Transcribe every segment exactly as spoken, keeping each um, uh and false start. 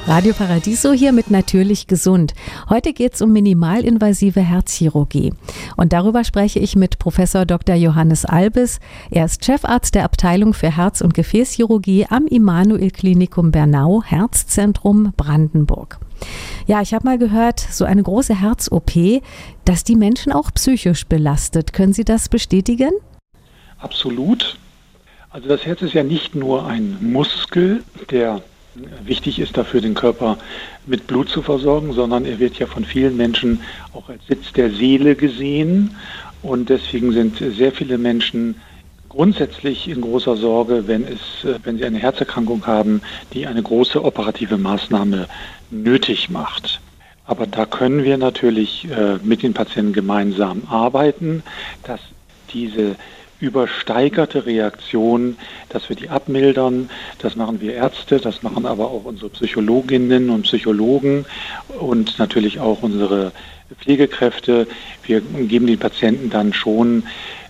Radio Paradiso hier mit Natürlich Gesund. Heute geht es um minimalinvasive Herzchirurgie. Und darüber spreche ich mit Professor Doktor Johannes Albes. Er ist Chefarzt der Abteilung für Herz- und Gefäßchirurgie am Immanuel-Klinikum Bernau, Herzzentrum Brandenburg. Ja, ich habe mal gehört, so eine große Herz-O P, dass die Menschen auch psychisch belastet. Können Sie das bestätigen? Absolut. Also das Herz ist ja nicht nur ein Muskel, der wichtig ist dafür, den Körper mit Blut zu versorgen, sondern er wird ja von vielen Menschen auch als Sitz der Seele gesehen. Und deswegen sind sehr viele Menschen grundsätzlich in großer Sorge, wenn es, wenn sie eine Herzerkrankung haben, die eine große operative Maßnahme nötig macht. Aber da können wir natürlich äh, mit den Patienten gemeinsam arbeiten, dass diese übersteigerte Reaktion, dass wir die abmildern. Das machen wir Ärzte, das machen aber auch unsere Psychologinnen und Psychologen und natürlich auch unsere Pflegekräfte. Wir geben den Patienten dann schon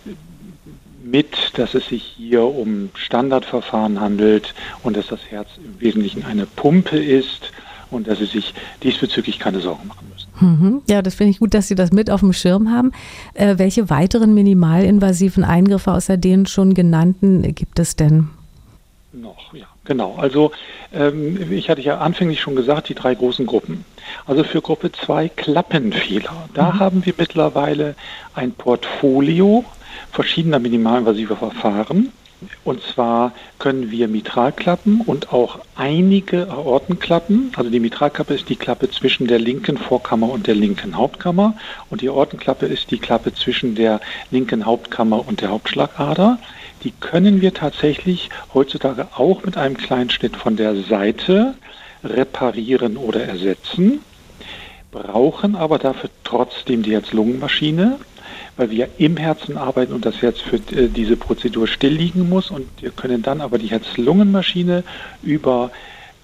mit, dass es sich hier um Standardverfahren handelt und dass das Herz im Wesentlichen eine Pumpe ist und dass sie sich diesbezüglich keine Sorgen machen müssen. Mhm. Ja, das finde ich gut, dass Sie das mit auf dem Schirm haben. Äh, welche weiteren minimalinvasiven Eingriffe außer den schon genannten gibt es denn? Noch, ja, genau. Also ähm, ich hatte ja anfänglich schon gesagt, die drei großen Gruppen. Also für Gruppe zwei Klappenfehler. Da mhm. haben wir mittlerweile ein Portfolio verschiedener minimalinvasiver Verfahren. Und zwar können wir Mitralklappen und auch einige Aortenklappen, also die Mitralklappe ist die Klappe zwischen der linken Vorkammer und der linken Hauptkammer und die Aortenklappe ist die Klappe zwischen der linken Hauptkammer und der Hauptschlagader. Die können wir tatsächlich heutzutage auch mit einem Kleinschnitt von der Seite reparieren oder ersetzen, brauchen aber dafür trotzdem die Herz-Lungen-Maschine, weil wir im Herzen arbeiten und das Herz für äh, diese Prozedur still liegen muss. Und wir können dann aber die Herz-Lungen-Maschine über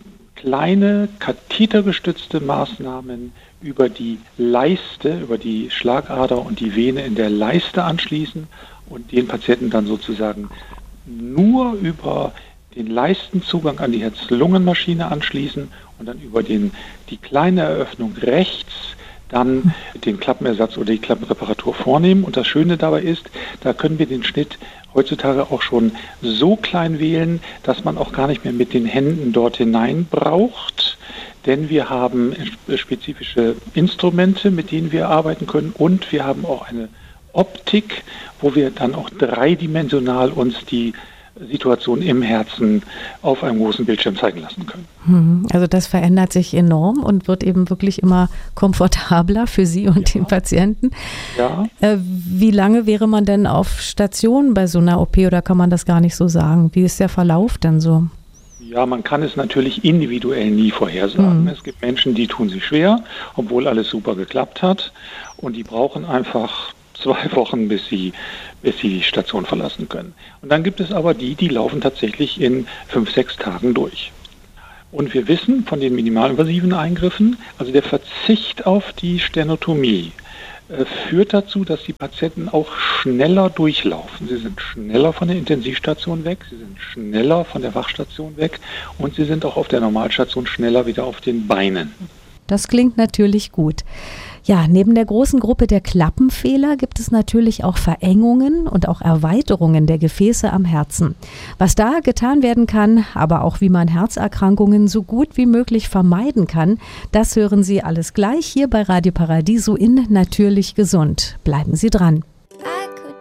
kleine kathetergestützte Maßnahmen über die Leiste, über die Schlagader und die Vene in der Leiste anschließen und den Patienten dann sozusagen nur über den Leistenzugang an die Herz-Lungen-Maschine anschließen und dann über den, die kleine Eröffnung rechts dann den Klappenersatz oder die Klappenreparatur vornehmen. Und das Schöne dabei ist, da können wir den Schnitt heutzutage auch schon so klein wählen, dass man auch gar nicht mehr mit den Händen dort hinein braucht. Denn wir haben spezifische Instrumente, mit denen wir arbeiten können. Und wir haben auch eine Optik, wo wir dann auch dreidimensional uns die Situation im Herzen auf einem großen Bildschirm zeigen lassen können. Also das verändert sich enorm und wird eben wirklich immer komfortabler für Sie und ja. den Patienten. Ja. Wie lange wäre man denn auf Station bei so einer O P oder kann man das gar nicht so sagen? Wie ist der Verlauf denn so? Ja, man kann es natürlich individuell nie vorhersagen. Mhm. Es gibt Menschen, die tun sich schwer, obwohl alles super geklappt hat und die brauchen einfach zwei Wochen, bis sie, bis sie die Station verlassen können. Und dann gibt es aber die, die laufen tatsächlich in fünf, sechs Tagen durch. Und wir wissen von den minimalinvasiven Eingriffen, also der Verzicht auf die Sternotomie äh, führt dazu, dass die Patienten auch schneller durchlaufen. Sie sind schneller von der Intensivstation weg, sie sind schneller von der Wachstation weg und sie sind auch auf der Normalstation schneller wieder auf den Beinen. Das klingt natürlich gut. Ja, neben der großen Gruppe der Klappenfehler gibt es natürlich auch Verengungen und auch Erweiterungen der Gefäße am Herzen. Was da getan werden kann, aber auch wie man Herzerkrankungen so gut wie möglich vermeiden kann, das hören Sie alles gleich hier bei Radio Paradiso in Natürlich Gesund. Bleiben Sie dran.